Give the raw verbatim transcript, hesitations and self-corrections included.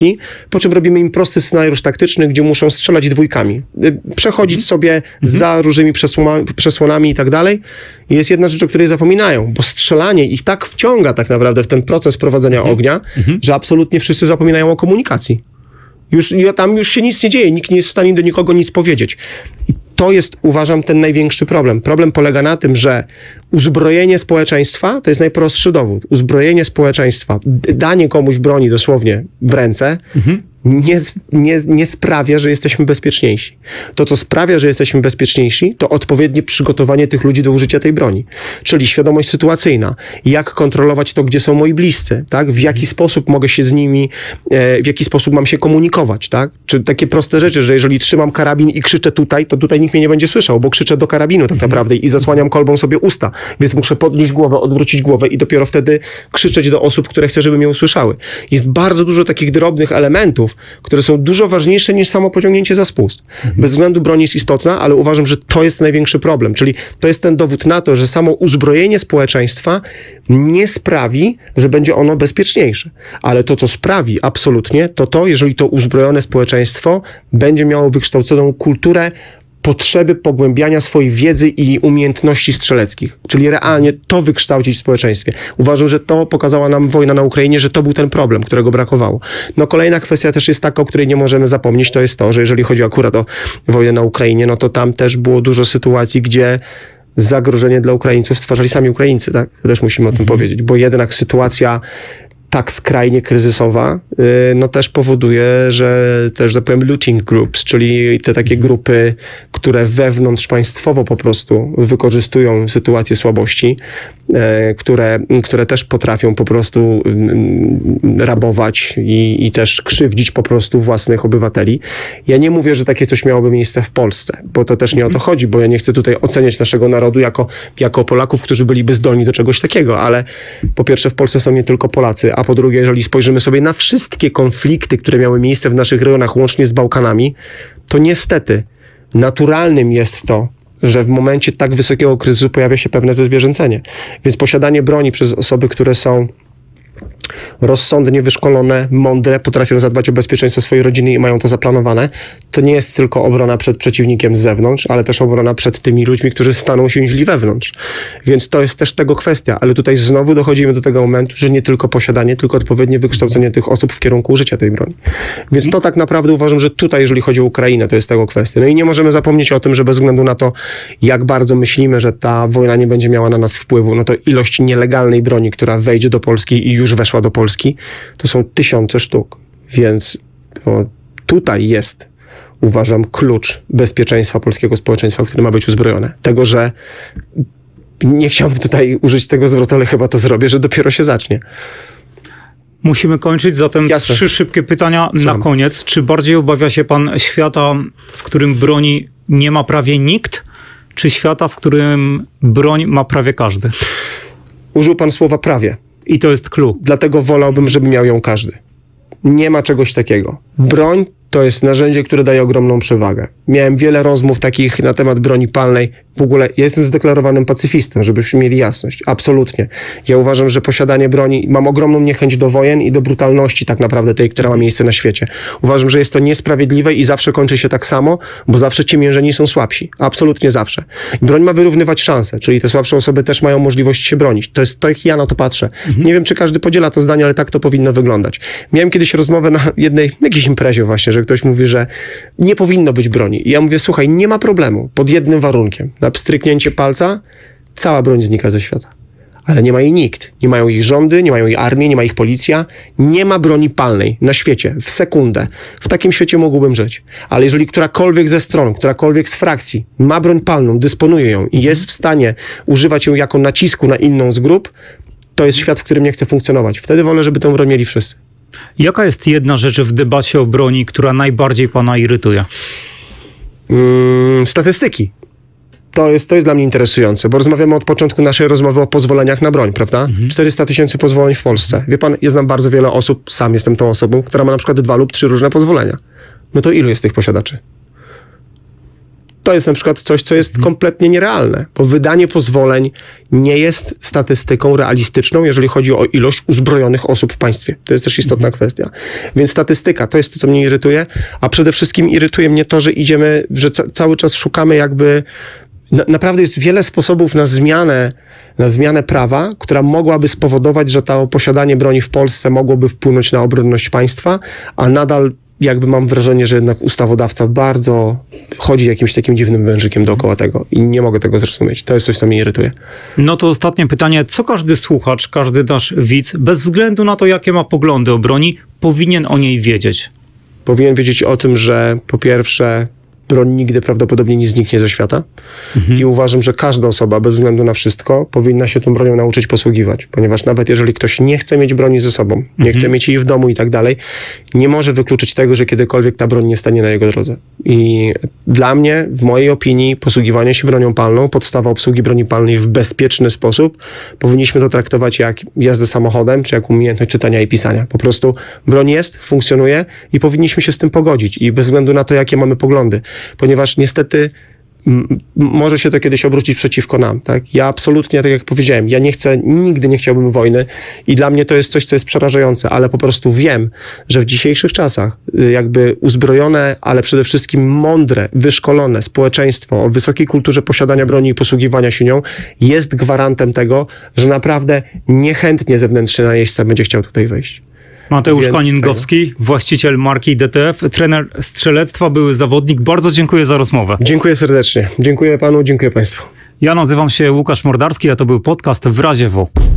po czym robimy im prosty scenariusz taktyczny, gdzie muszą strzelać dwójkami, przechodzić mhm. sobie mhm. za różnymi przesłonami, przesłonami i tak dalej. I jest jedna rzecz, o której zapominają, bo strzelanie ich tak wciąga tak naprawdę w ten proces prowadzenia mhm. ognia, mhm. że absolutnie wszyscy zapominają o komunikacji. Już, tam już się nic nie dzieje, nikt nie jest w stanie do nikogo nic powiedzieć. I to jest, uważam, ten największy problem. Problem polega na tym, że uzbrojenie społeczeństwa to jest najprostszy dowód. Uzbrojenie społeczeństwa, danie komuś broni dosłownie w ręce, mhm. nie, nie, nie sprawia, że jesteśmy bezpieczniejsi. To, co sprawia, że jesteśmy bezpieczniejsi, to odpowiednie przygotowanie tych ludzi do użycia tej broni. Czyli świadomość sytuacyjna. Jak kontrolować to, gdzie są moi bliscy, tak? W jaki sposób mogę się z nimi, e, w jaki sposób mam się komunikować, tak? Czy takie proste rzeczy, że jeżeli trzymam karabin i krzyczę tutaj, to tutaj nikt mnie nie będzie słyszał, bo krzyczę do karabinu tak naprawdę i zasłaniam kolbą sobie usta. Więc muszę podnieść głowę, odwrócić głowę i dopiero wtedy krzyczeć do osób, które chcę, żeby mnie usłyszały. Jest bardzo dużo takich drobnych elementów, które są dużo ważniejsze niż samo pociągnięcie za spust. Mhm. Bez względu broń jest istotna, ale uważam, że to jest największy problem. Czyli to jest ten dowód na to, że samo uzbrojenie społeczeństwa nie sprawi, że będzie ono bezpieczniejsze. Ale to, co sprawi absolutnie, to to, jeżeli to uzbrojone społeczeństwo będzie miało wykształconą kulturę potrzeby pogłębiania swojej wiedzy i umiejętności strzeleckich. Czyli realnie to wykształcić w społeczeństwie. Uważam, że to pokazała nam wojna na Ukrainie, że to był ten problem, którego brakowało. No kolejna kwestia też jest taka, o której nie możemy zapomnieć, to jest to, że jeżeli chodzi akurat o wojnę na Ukrainie, no to tam też było dużo sytuacji, gdzie zagrożenie dla Ukraińców stwarzali sami Ukraińcy, tak? To też musimy o tym mhm. powiedzieć, bo jednak sytuacja tak skrajnie kryzysowa, no też powoduje, że też, tak powiem, looting groups, czyli te takie grupy, które wewnątrzpaństwowo po prostu wykorzystują sytuację słabości, które, które też potrafią po prostu rabować i, i też krzywdzić po prostu własnych obywateli. Ja nie mówię, że takie coś miałoby miejsce w Polsce, bo to też nie o to chodzi, bo ja nie chcę tutaj oceniać naszego narodu jako, jako Polaków, którzy byliby zdolni do czegoś takiego, ale po pierwsze w Polsce są nie tylko Polacy, a po drugie, jeżeli spojrzymy sobie na wszystkie konflikty, które miały miejsce w naszych rejonach, łącznie z Bałkanami, to niestety naturalnym jest to, że w momencie tak wysokiego kryzysu pojawia się pewne zezwierzęcenie. Więc posiadanie broni przez osoby, które są rozsądnie wyszkolone, mądre, potrafią zadbać o bezpieczeństwo swojej rodziny i mają to zaplanowane, to nie jest tylko obrona przed przeciwnikiem z zewnątrz, ale też obrona przed tymi ludźmi, którzy staną się źli wewnątrz. Więc to jest też tego kwestia, ale tutaj znowu dochodzimy do tego momentu, że nie tylko posiadanie, tylko odpowiednie wykształcenie tych osób w kierunku użycia tej broni. Więc to tak naprawdę uważam, że tutaj, jeżeli chodzi o Ukrainę, to jest tego kwestia. No i nie możemy zapomnieć o tym, że bez względu na to, jak bardzo myślimy, że ta wojna nie będzie miała na nas wpływu, no to ilość nielegalnej broni, która wejdzie do Polski i już weszła do Polski, to są tysiące sztuk. Więc no, tutaj jest, uważam, klucz bezpieczeństwa polskiego społeczeństwa, które ma być uzbrojone. Tego, że nie chciałbym tutaj użyć tego zwrotu, ale chyba to zrobię, że dopiero się zacznie. Musimy kończyć, zatem Jasne. Trzy szybkie pytania Słucham. na koniec. Czy bardziej obawia się pan świata, w którym broni nie ma prawie nikt, czy świata, w którym broń ma prawie każdy? Użył pan słowa prawie. I to jest clue. Dlatego wolałbym, żeby miał ją każdy. Nie ma czegoś takiego. Broń to jest narzędzie, które daje ogromną przewagę. Miałem wiele rozmów takich na temat broni palnej. W ogóle ja jestem zdeklarowanym pacyfistą, żebyśmy mieli jasność. Absolutnie. Ja uważam, że posiadanie broni, mam ogromną niechęć do wojen i do brutalności tak naprawdę tej, która ma miejsce na świecie. Uważam, że jest to niesprawiedliwe i zawsze kończy się tak samo, bo zawsze ci mierzeni są słabsi. Absolutnie zawsze. Broń ma wyrównywać szanse, czyli te słabsze osoby też mają możliwość się bronić. To jest to, jak ja na to patrzę. Mhm. Nie wiem, czy każdy podziela to zdanie, ale tak to powinno wyglądać. Miałem kiedyś rozmowę na jednej, jakiejś imprezie właśnie, że ktoś mówi, że nie powinno być broni. I ja mówię, słuchaj, nie ma problemu, pod jednym warunkiem. Na pstryknięcie palca cała broń znika ze świata. Ale nie ma jej nikt. Nie mają jej rządy, nie mają jej armii, nie ma ich policja. Nie ma broni palnej na świecie, w sekundę. W takim świecie mógłbym żyć. Ale jeżeli którakolwiek ze stron, którakolwiek z frakcji ma broń palną, dysponuje ją i jest w stanie używać ją jako nacisku na inną z grup, to jest świat, w którym nie chcę funkcjonować. Wtedy wolę, żeby tę broń mieli wszyscy. Jaka jest jedna rzecz w debacie o broni, która najbardziej pana irytuje? Hmm, statystyki. To jest, to jest dla mnie interesujące, bo rozmawiamy od początku naszej rozmowy o pozwoleniach na broń, prawda? Mhm. czterysta tysięcy pozwoleń w Polsce. Wie pan, ja znam bardzo wiele osób, sam jestem tą osobą, która ma na przykład dwa lub trzy różne pozwolenia. No to ilu jest tych posiadaczy? To jest na przykład coś, co jest kompletnie nierealne, bo wydanie pozwoleń nie jest statystyką realistyczną, jeżeli chodzi o ilość uzbrojonych osób w państwie. To jest też istotna mhm. kwestia. Więc statystyka to jest to, co mnie irytuje, a przede wszystkim irytuje mnie to, że idziemy, że ca- cały czas szukamy jakby... Na, naprawdę jest wiele sposobów na zmianę, na zmianę prawa, która mogłaby spowodować, że to posiadanie broni w Polsce mogłoby wpłynąć na obronność państwa, a nadal jakby mam wrażenie, że jednak ustawodawca bardzo chodzi jakimś takim dziwnym wężykiem dookoła tego i nie mogę tego zrozumieć. To jest coś, co mnie irytuje. No to ostatnie pytanie. Co każdy słuchacz, każdy nasz widz, bez względu na to, jakie ma poglądy o broni, powinien o niej wiedzieć? Powinien wiedzieć o tym, że po pierwsze broń nigdy prawdopodobnie nie zniknie ze świata mhm. i uważam, że każda osoba, bez względu na wszystko, powinna się tą bronią nauczyć posługiwać, ponieważ nawet jeżeli ktoś nie chce mieć broni ze sobą, nie mhm. chce mieć jej w domu i tak dalej, nie może wykluczyć tego, że kiedykolwiek ta broń nie stanie na jego drodze. I dla mnie, w mojej opinii, posługiwanie się bronią palną, podstawa obsługi broni palnej w bezpieczny sposób, powinniśmy to traktować jak jazdę samochodem, czy jak umiejętność czytania i pisania. Po prostu broń jest, funkcjonuje i powinniśmy się z tym pogodzić i bez względu na to, jakie mamy poglądy. Ponieważ niestety m- może się to kiedyś obrócić przeciwko nam, tak? Ja absolutnie, tak jak powiedziałem, ja nie chcę, nigdy nie chciałbym wojny i dla mnie to jest coś, co jest przerażające, ale po prostu wiem, że w dzisiejszych czasach y, jakby uzbrojone, ale przede wszystkim mądre, wyszkolone społeczeństwo o wysokiej kulturze posiadania broni i posługiwania się nią jest gwarantem tego, że naprawdę niechętnie zewnętrzny najeźdźca będzie chciał tutaj wejść. Mateusz Kaningowski, właściciel marki D T F, trener strzelectwa, były zawodnik. Bardzo dziękuję za rozmowę. Dziękuję serdecznie. Dziękuję panu, dziękuję państwu. Ja nazywam się Łukasz Mordarski, a to był podcast W razie W.